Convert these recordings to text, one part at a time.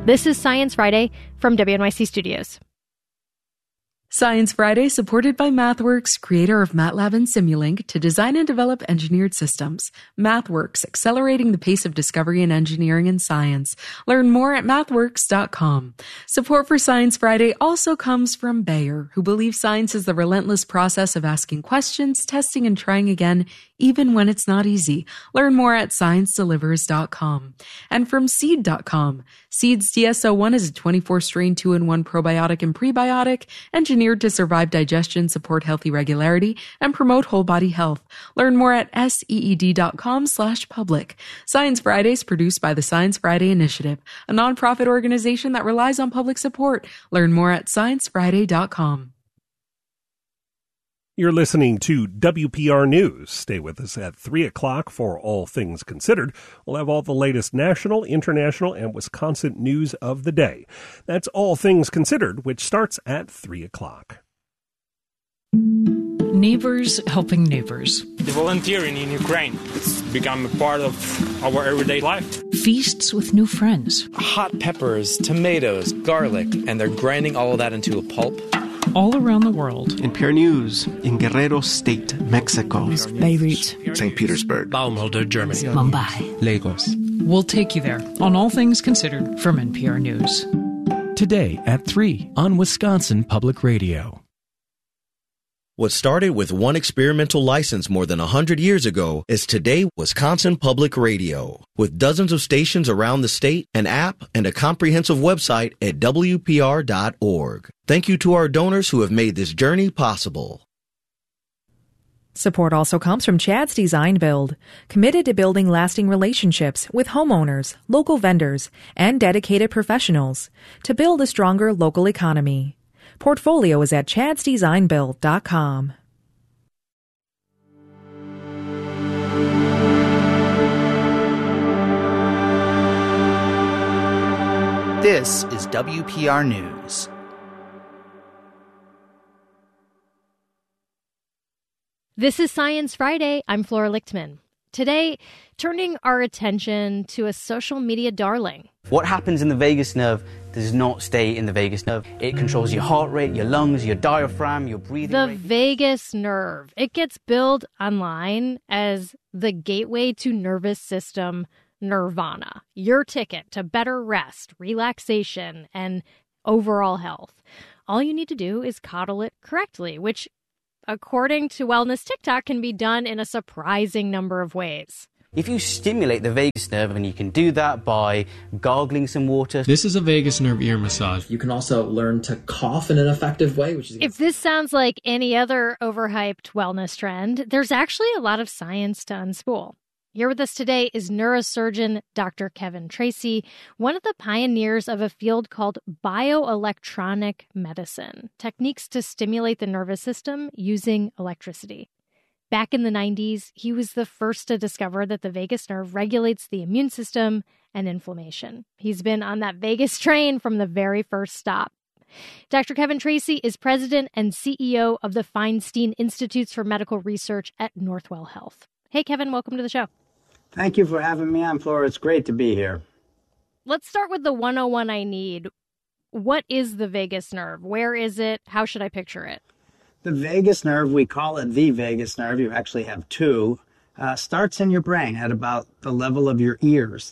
This is Science Friday from WNYC Studios. Science Friday, supported by MathWorks, creator of MATLAB and Simulink, to design and develop engineered systems. MathWorks, accelerating the pace of discovery in engineering and science. Learn more at mathworks.com. Support for Science Friday also comes from Bayer, who believes science is the relentless process of asking questions, testing, and trying again, even when it's not easy. Learn more at sciencedelivers.com. And from Seed.com. Seed's DSO1 is a 24-strain 2-in-1 probiotic and prebiotic, engineered to survive digestion, support healthy regularity, and promote whole body health. Learn more at seed.com/public. Science Fridays produced by the Science Friday Initiative, a nonprofit organization that relies on public support. Learn more at sciencefriday.com. You're listening to WPR News. Stay with us at 3 o'clock for All Things Considered. We'll have all the latest national, international, and Wisconsin news of the day. That's All Things Considered, which starts at 3 o'clock. Neighbors helping neighbors. The volunteering in Ukraine, it's become a part of our everyday life. Feasts with new friends. Hot peppers, tomatoes, garlic, and they're grinding all of that into a pulp. All around the world. NPR News in Guerrero State, Mexico. Beirut. St. Petersburg. Baumholder, Germany. Mumbai. Lagos. We'll take you there on All Things Considered from NPR News. Today at 3 on Wisconsin Public Radio. What started with one experimental license more than 100 years ago is today Wisconsin Public Radio. With dozens of stations around the state, an app, and a comprehensive website at WPR.org. Thank you to our donors who have made this journey possible. Support also comes from Chad's Design Build, committed to building lasting relationships with homeowners, local vendors, and dedicated professionals to build a stronger local economy. Portfolio is at chadsdesignbuild.com. This is WPR News. This is Science Friday. I'm Flora Lichtman. Today, turning our attention to a social media darling. What happens in the vagus nerve does not stay in the vagus nerve. It controls your heart rate, your lungs, your diaphragm, your breathing rate. The vagus nerve. It gets billed online as the gateway to nervous system nirvana, your ticket to better rest, relaxation, and overall health. All you need to do is coddle it correctly, which, according to Wellness TikTok, can be done in a surprising number of ways. If you stimulate the vagus nerve, and you can do that by gargling some water. This is a vagus nerve ear massage. You can also learn to cough in an effective way, which is... If this sounds like any other overhyped wellness trend, there's actually a lot of science to unspool. Here with us today is neurosurgeon Dr. Kevin Tracey, one of the pioneers of a field called bioelectronic medicine, techniques to stimulate the nervous system using electricity. Back in the 90s, he was the first to discover that the vagus nerve regulates the immune system and inflammation. He's been on that vagus train from the very first stop. Dr. Kevin Tracey is president and CEO of the Feinstein Institutes for Medical Research at Northwell Health. Hey, Kevin, welcome to the show. Thank you for having me on, Flora. It's great to be here. Let's start with the 101 I need. What is the vagus nerve? Where is it? How should I picture it? The vagus nerve, we call it the vagus nerve, you actually have two, starts in your brain at about the level of your ears.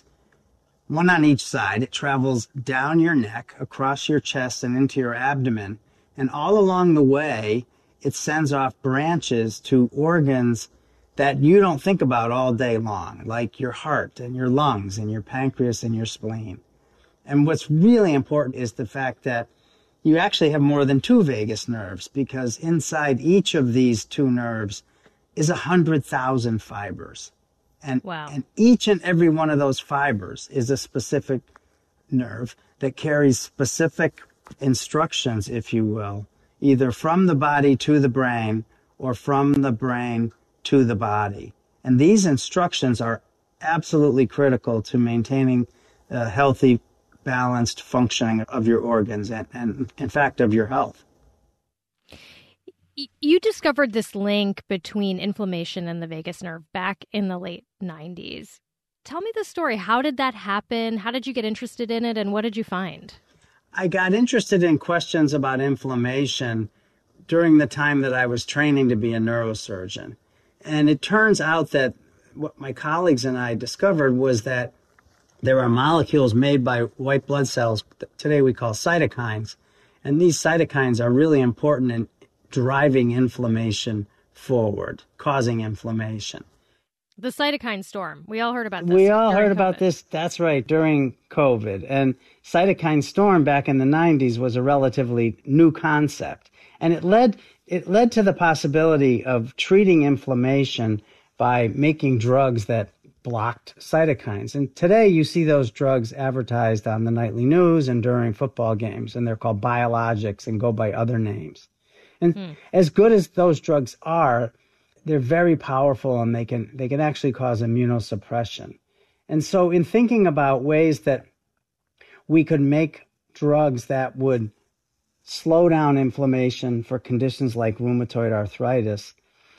One on each side. It travels down your neck, across your chest, and into your abdomen. And all along the way, it sends off branches to organs that you don't think about all day long, like your heart and your lungs and your pancreas and your spleen. And what's really important is the fact that you actually have more than two vagus nerves, because inside each of these two nerves is 100,000 fibers. And, wow. And each and every one of those fibers is a specific nerve that carries specific instructions, if you will, either from the body to the brain or from the brain to the body. And these instructions are absolutely critical to maintaining a healthy, balanced functioning of your organs and in fact, of your health. You discovered this link between inflammation and the vagus nerve back in the late 90s. tell me the story. How did that happen? How did you get interested in it, and what did you find? I got interested in questions about inflammation during the time that I was training to be a neurosurgeon. And it turns out that what my colleagues and I discovered was that there are molecules made by white blood cells that today we call cytokines. And these cytokines are really important in driving inflammation forward, causing inflammation. The cytokine storm. We all heard about this. We all heard COVID. about this. That's right, during COVID. And cytokine storm back in the 90s was a relatively new concept. And it led to the possibility of treating inflammation by making drugs that blocked cytokines. And today you see those drugs advertised on the nightly news and during football games, and they're called biologics and go by other names. And as good as those drugs are, they're very powerful, and they can actually cause immunosuppression. And so in thinking about ways that we could make drugs that would slow down inflammation for conditions like rheumatoid arthritis,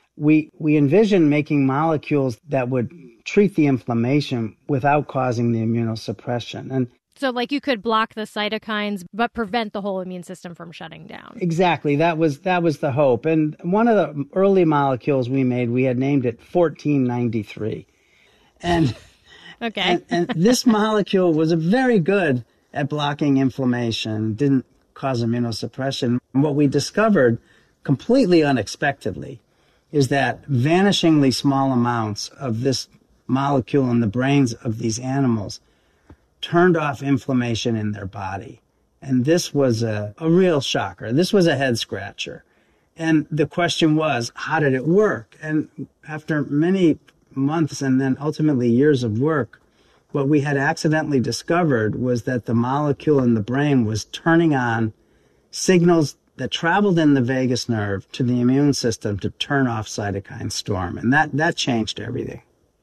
we envision making molecules that would treat the inflammation without causing the immunosuppression. And so like you could block the cytokines but prevent the whole immune system from shutting down. Exactly. That was the hope. And one of the early molecules we made, we had named it 1493. And okay. and this molecule was very good at blocking inflammation, didn't cause immunosuppression. And what we discovered completely unexpectedly is that vanishingly small amounts of this molecule in the brains of these animals turned off inflammation in their body. And this was a real shocker. This was a head scratcher. And the question was, how did it work? And after many months and then ultimately years of work, what we had accidentally discovered was that the molecule in the brain was turning on signals that traveled in the vagus nerve to the immune system to turn off cytokine storm. And that changed everything.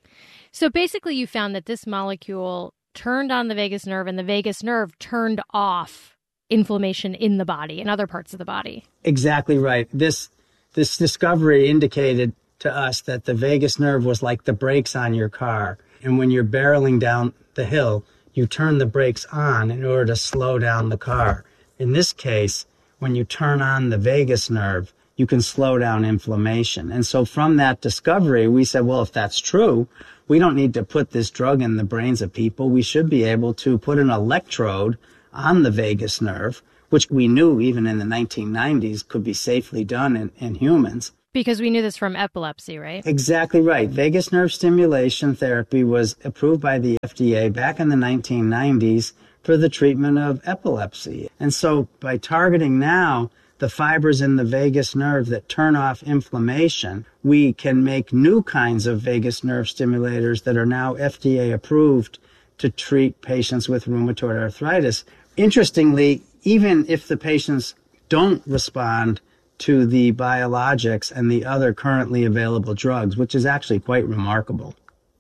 So basically you found that this molecule turned on the vagus nerve, and the vagus nerve turned off inflammation in the body, in other parts of the body. Exactly right. This discovery indicated to us that the vagus nerve was like the brakes on your car. And when you're barreling down the hill, you turn the brakes on in order to slow down the car. In this case, when you turn on the vagus nerve, you can slow down inflammation. And so from that discovery, we said, well, if that's true, we don't need to put this drug in the brains of people. We should be able to put an electrode on the vagus nerve, which we knew even in the 1990s could be safely done in humans. Because we knew this from epilepsy, right? Exactly right. Vagus nerve stimulation therapy was approved by the FDA back in the 1990s for the treatment of epilepsy. And so by targeting now the fibers in the vagus nerve that turn off inflammation, we can make new kinds of vagus nerve stimulators that are now FDA approved to treat patients with rheumatoid arthritis. Interestingly, even if the patients don't respond to the biologics and the other currently available drugs, which is actually quite remarkable.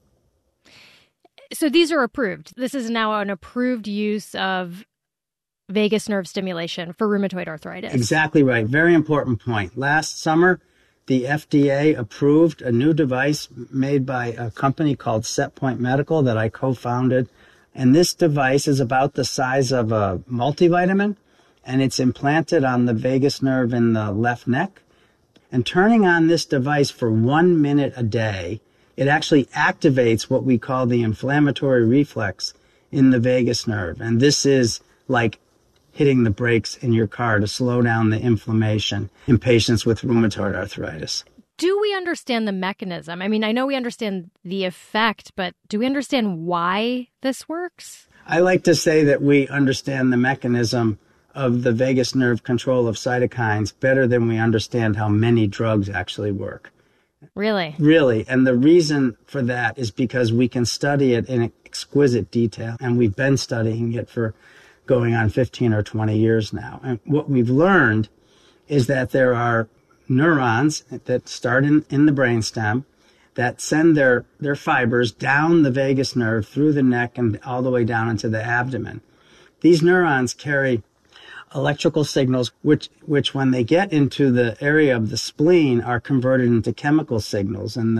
So these are approved. This is now an approved use of vagus nerve stimulation for rheumatoid arthritis. Exactly right. Very important point. Last summer, the FDA approved a new device made by a company called SetPoint Medical that I co-founded. And this device is about the size of a multivitamin, and it's implanted on the vagus nerve in the left neck. And turning on this device for 1 minute a day, it actually activates what we call the inflammatory reflex in the vagus nerve. And this is like hitting the brakes in your car to slow down the inflammation in patients with rheumatoid arthritis. Do we understand the mechanism? I mean, I know we understand the effect, but do we understand why this works? I like to say that we understand the mechanism of the vagus nerve control of cytokines better than we understand how many drugs actually work. Really? Really. And the reason for that is because we can study it in exquisite detail, and we've been studying it for going on 15 or 20 years now. And what we've learned is that there are neurons that start in the brainstem that send their fibers down the vagus nerve through the neck and all the way down into the abdomen. These neurons carry electrical signals, which when they get into the area of the spleen are converted into chemical signals. And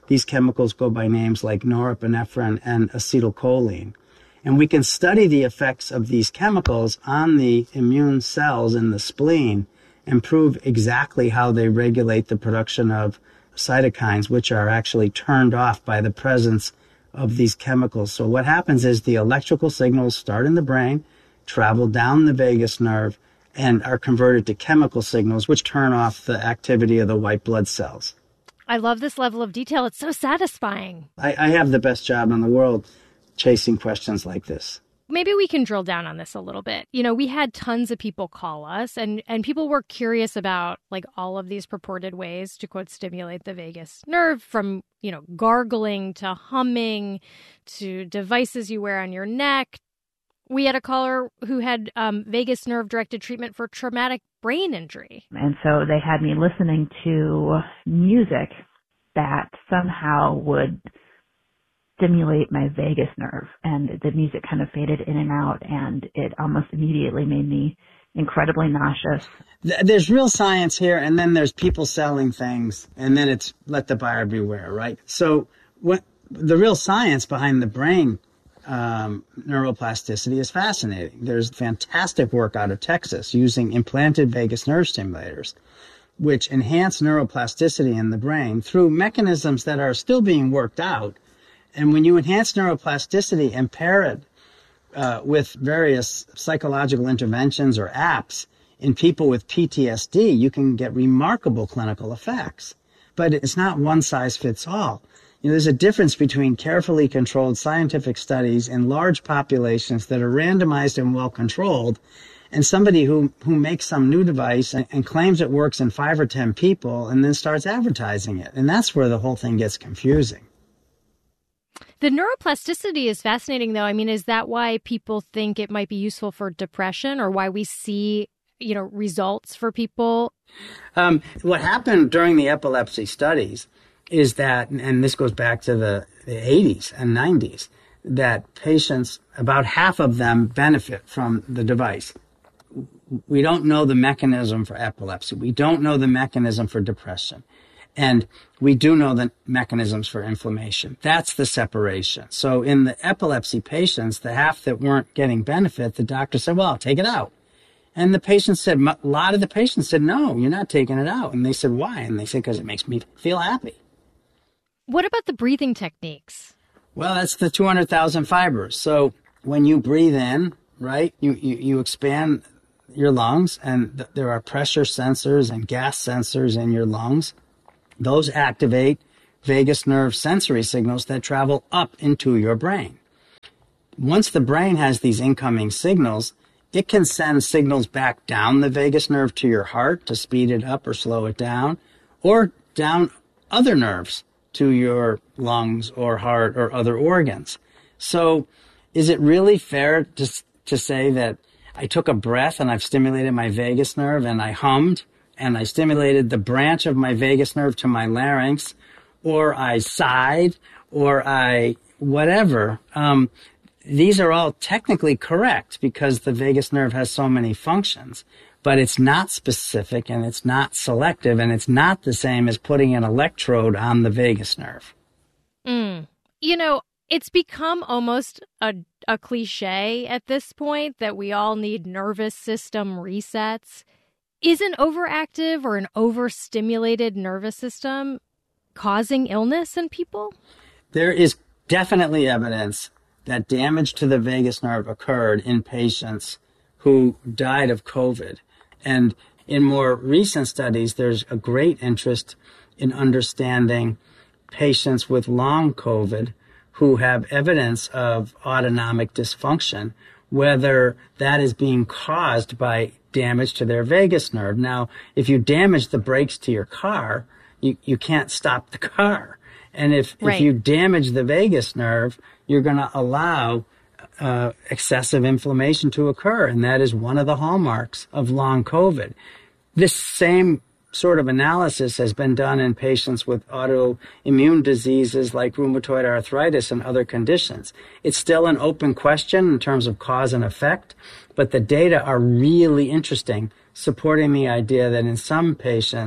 These chemicals go by names like norepinephrine and acetylcholine. And we can study the effects of these chemicals on the immune cells in the spleen and prove exactly how they regulate the production of cytokines, which are actually turned off by the presence of these chemicals. So what happens is the electrical signals start in the brain, travel down the vagus nerve, and are converted to chemical signals, which turn off the activity of the white blood cells. I love this level of detail. It's so satisfying. I have the best job in the world chasing questions like this. Maybe we can drill down on this a little bit. You know, we had tons of people call us and people were curious about like all of these purported ways to, quote, stimulate the vagus nerve, from, you know, gargling to humming to devices you wear on your neck. We had a caller who had vagus nerve directed treatment for traumatic brain injury. And so they had me listening to music that somehow would stimulate my vagus nerve, and the music kind of faded in and out, and it almost immediately made me incredibly nauseous. There's real science here, and then there's people selling things, and then it's let the buyer beware, right? So what the real science behind the brain neuroplasticity is fascinating. There's fantastic work out of Texas using implanted vagus nerve stimulators, which enhance neuroplasticity in the brain through mechanisms that are still being worked out. And when you enhance neuroplasticity and pair it with various psychological interventions or apps in people with PTSD, you can get remarkable clinical effects. But it's not one size fits all. You know, there's a difference between carefully controlled scientific studies in large populations that are randomized and well controlled, and somebody who makes some new device and claims it works in 5 or 10 people and then starts advertising it. And that's where the whole thing gets confusing. The neuroplasticity is fascinating, though. I mean, is that why people think it might be useful for depression, or why we see, you know, results for people? What happened during the epilepsy studies is that, and this goes back to the 80s and 90s, that patients, about half of them benefit from the device. We don't know the mechanism for epilepsy. We don't know the mechanism for depression. And we do know the mechanisms for inflammation. That's the separation. So in the epilepsy patients, the half that weren't getting benefit, the doctor said, well, take it out. And the patient said, a lot of the patients said, no, you're not taking it out. And they said, why? And they said, because it makes me feel happy. What about the breathing techniques? Well, that's the 200,000 fibers. So when you breathe in, right, you expand your lungs, and there are pressure sensors and gas sensors in your lungs. Those activate vagus nerve sensory signals that travel up into your brain. Once the brain has these incoming signals, it can send signals back down the vagus nerve to your heart to speed it up or slow it down, or down other nerves to your lungs or heart or other organs. So is it really fair to say that I took a breath and I've stimulated my vagus nerve and I hummed and I stimulated the branch of my vagus nerve to my larynx, or I sighed, or I whatever? These are all technically correct because the vagus nerve has so many functions, but it's not specific and it's not selective, and it's not the same as putting an electrode on the vagus nerve. You know, it's become almost a cliche at this point that we all need nervous system resets. Is an overactive or an overstimulated nervous system causing illness in people? There is definitely evidence that damage to the vagus nerve occurred in patients who died of COVID. And in more recent studies, there's a great interest in understanding patients with long COVID who have evidence of autonomic dysfunction, whether that is being caused by damage to their vagus nerve. Now, if you damage the brakes to your car, you can't stop the car. And if you damage the vagus nerve, you're going to allow excessive inflammation to occur. And that is one of the hallmarks of long COVID. This same sort of analysis has been done in patients with autoimmune diseases like rheumatoid arthritis and other conditions. It's still an open question in terms of cause and effect, but the data are really interesting, supporting the idea that in some patients,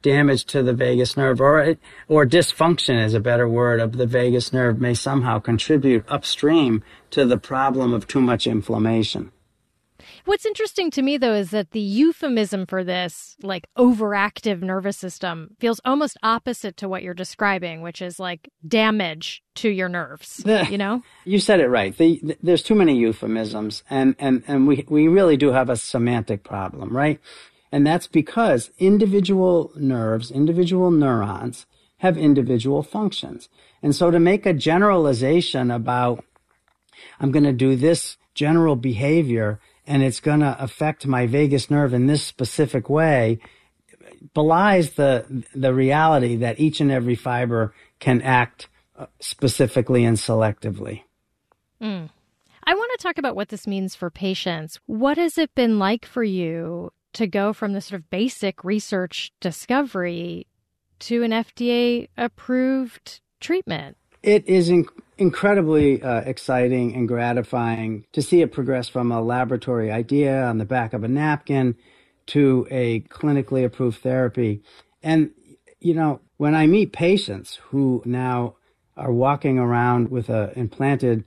damage to the vagus nerve, or dysfunction is a better word, of the vagus nerve may somehow contribute upstream to the problem of too much inflammation. What's interesting to me, though, is that the euphemism for this, like overactive nervous system, feels almost opposite to what you're describing, which is like damage to your nerves, you know? You said it right. There's too many euphemisms, and we really do have a semantic problem, right? And that's because individual nerves, individual neurons have individual functions. And so to make a generalization about, I'm going to do this general behavior and it's going to affect my vagus nerve in this specific way, belies the reality that each and every fiber can act specifically and selectively. I want to talk about what this means for patients. What has it been like for you to go from this sort of basic research discovery to an FDA-approved treatment? It is incredibly exciting and gratifying to see it progress from a laboratory idea on the back of a napkin to a clinically approved therapy. And, you know, when I meet patients who now are walking around with an implanted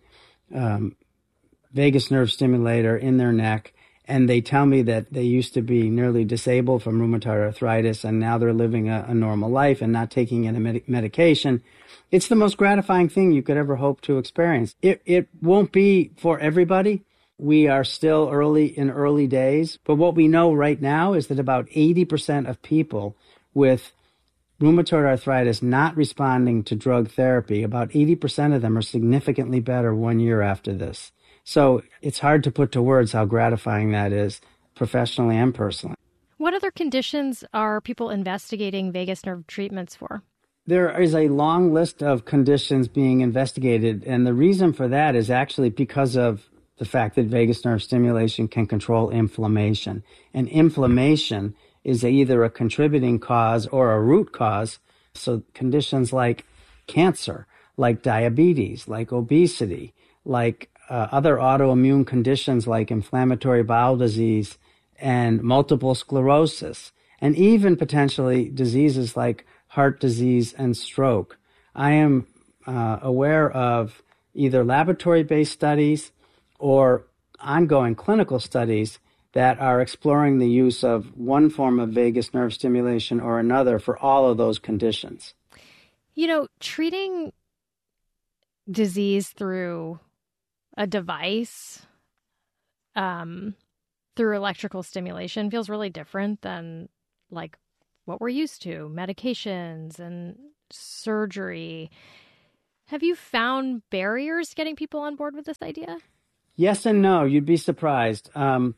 vagus nerve stimulator in their neck, and they tell me that they used to be nearly disabled from rheumatoid arthritis, and now they're living a normal life and not taking any medication, it's the most gratifying thing you could ever hope to experience. It won't be for everybody. We are still in early days, but what we know right now is that about 80% of people with rheumatoid arthritis not responding to drug therapy, about 80% of them are significantly better 1 year after this. So it's hard to put to words how gratifying that is, professionally and personally. What other conditions are people investigating vagus nerve treatments for? There is a long list of conditions being investigated, and the reason for that is actually because of the fact that vagus nerve stimulation can control inflammation. And inflammation is either a contributing cause or a root cause. So conditions like cancer, like diabetes, like obesity, like other autoimmune conditions like inflammatory bowel disease and multiple sclerosis, and even potentially diseases like heart disease and stroke. I am aware of either laboratory-based studies or ongoing clinical studies that are exploring the use of one form of vagus nerve stimulation or another for all of those conditions. You know, treating disease through a device, through electrical stimulation feels really different than like what we're used to, medications and surgery. Have you found barriers getting people on board with this idea? Yes and no. You'd be surprised.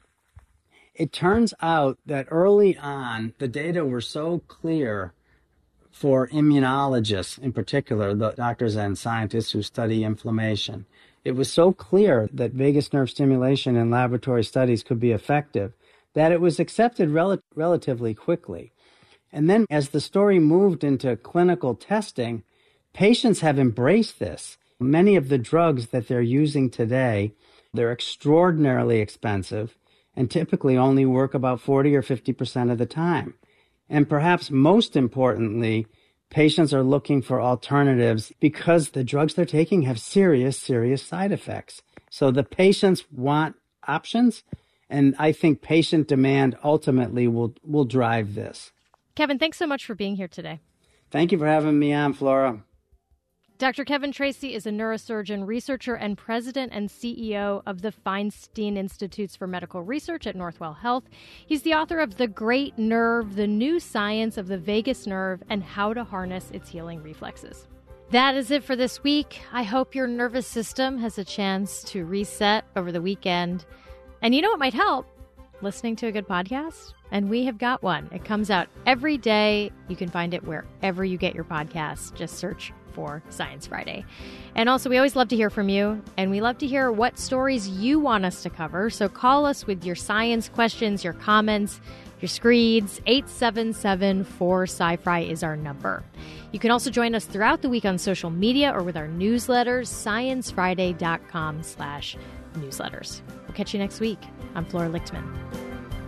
It turns out that early on, the data were so clear for immunologists in particular, the doctors and scientists who study inflammation. It was so clear that vagus nerve stimulation in laboratory studies could be effective that it was accepted relatively quickly. And then as the story moved into clinical testing, patients have embraced this. Many of the drugs that they're using today, they're extraordinarily expensive and typically only work about 40 or 50% of the time. And perhaps most importantly, patients are looking for alternatives because the drugs they're taking have serious side effects. So the patients want options, and I think patient demand ultimately will drive this. Kevin, thanks so much for being here today. Thank you for having me on, Flora. Dr. Kevin Tracey is a neurosurgeon, researcher, and president and CEO of the Feinstein Institutes for Medical Research at Northwell Health. He's the author of The Great Nerve, The New Science of the Vagus Nerve, and How to Harness Its Healing Reflexes. That is it for this week. I hope your nervous system has a chance to reset over the weekend. And you know what might help? Listening to a good podcast. And we have got one. It comes out every day. You can find it wherever you get your podcasts. Just search for Science Friday. And also, we always love to hear from you, and we love to hear what stories you want us to cover. So call us with your science questions, your comments, your screeds. 877-4-SciFri is our number. You can also join us throughout the week on social media or with our newsletters, sciencefriday.com/newsletters. We'll catch you next week. I'm Flora Lichtman.